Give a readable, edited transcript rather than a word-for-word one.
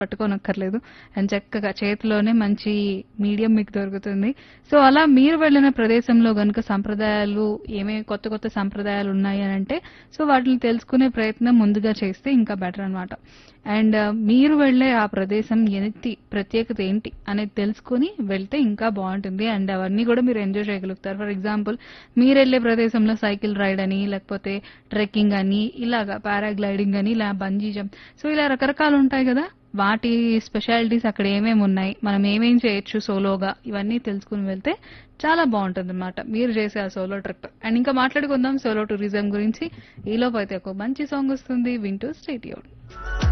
పట్టుకోనక్కర్లేదు. And చక్కగా చేతిలోనే మంచి మీడియం మీకు దొరుకుతుంది. సో, అలా మీరు వెళ్ళిన ప్రదేశంలో గనుక సంప్రదాయాలు ఏమేమి కొత్త కొత్త సంప్రదాయాలు ఉన్నాయి అనంటే, సో, వాటిని తెలుసుకునే ప్రయత్నం ముందుగా చేస్తే ఇంకా బెటర్ అనమాట. అండ్ మీరు వెళ్ళే ఆ ప్రదేశం ప్రత్యేకత ఏంటి అనేది తెలుసుకొని వెళ్తే ఇంకా బాగుంటుంది. అండ్ అవన్నీ కూడా మీరు ఎంజాయ్ చేయగలుగుతారు. ఫర్ ఎగ్జాంపుల్ మీరు వెళ్ళే ప్రదేశంలో సైకిల్ రైడ్ అని, లేకపోతే ట్రెక్కింగ్ అని, ఇలాగా పారాగ్లైడింగ్ అని, ఇలా బంజీ జంప్, సో ఇలా రకరకాలు ఉంటాయి కదా. వాటి స్పెషాలిటీస్ అక్కడ ఏమేమి ఉన్నాయి, మనం ఏమేం చేయొచ్చు సోలోగా, ఇవన్నీ తెలుసుకుని వెళ్తే చాలా బాగుంటుంది అనమాట మీరు చేసే ఆ సోలో ట్రిప్. అండ్ ఇంకా మాట్లాడుకుందాం సోలో టూరిజం గురించి. ఈలోపు అయితే ఒక మంచి సాంగ్ వస్తుంది, వింటూ స్టే ట్యూన్డ్.